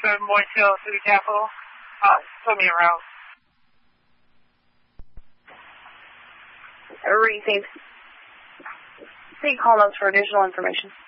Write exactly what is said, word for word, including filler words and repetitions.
to Moist Hill City Capitol. Uh, put me around. Received. See call notes for additional information.